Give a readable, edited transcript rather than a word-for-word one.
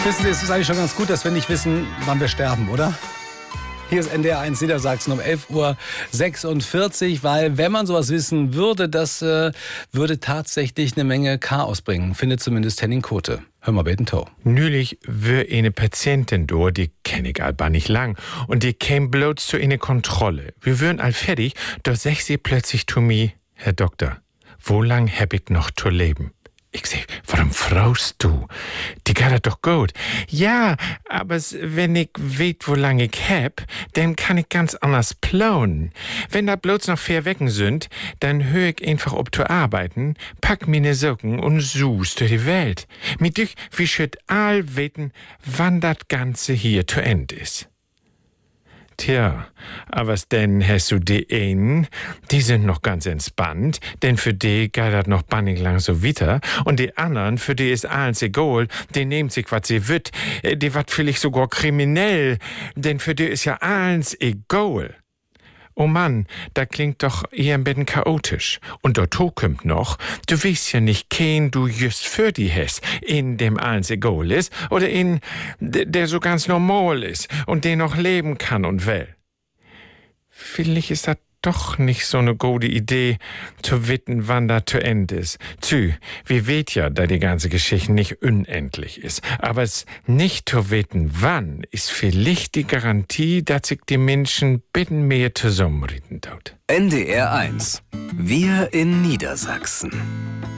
Wissen Sie, es ist eigentlich schon ganz gut, dass wir nicht wissen, wann wir sterben, oder? Hier ist NDR 1 Niedersachsen um 11:46 Uhr, weil wenn man sowas wissen würde, das würde tatsächlich eine Menge Chaos bringen, findet zumindest Henning Kote. Hör mal, beten Tau. Neulich war eine Patientin da, die kenne ich aber nicht lang, und die kam bloß zu einer Kontrolle. Wir wären all fertig, da sagt sie plötzlich zu mir, Herr Doktor, wo lang hab ich noch zu leben? Ich sag, warum fragst du? Die geht doch gut. Ja, aber wenn ich weiß, wo lang ich hab, dann kann ich ganz anders planen. Wenn da bloß noch 4 Wochen sind, dann hör ich einfach ob zu arbeiten, pack meine Socken und sus durch die Welt. Mit dich, wie schütt all weten, wann das Ganze hier zu Ende ist. Tja, aber was denn hast du die einen, die sind noch ganz entspannt, denn für die geht das noch bannig lang so weiter, und die anderen, für die ist alles egal, die nehmen sich, was sie will, die wat vielleicht sogar kriminell, denn für die ist ja alles egal. Oh Mann, da klingt doch eher ein bisschen chaotisch. Und dazu kommt noch, du weißt ja nicht, kein du just für die hast, in dem alles egal ist, oder in der so ganz normal ist und der noch leben kann und will. Vielleicht ist das doch nicht so eine gute Idee, zu wissen, wann das zu Ende ist. Wir weet ja, da die ganze Geschichte nicht unendlich ist. Aber es nicht zu wissen, wann, ist vielleicht die Garantie, dass sich die Menschen bitten mehr zusammenreden dort. NDR 1. Wir in Niedersachsen.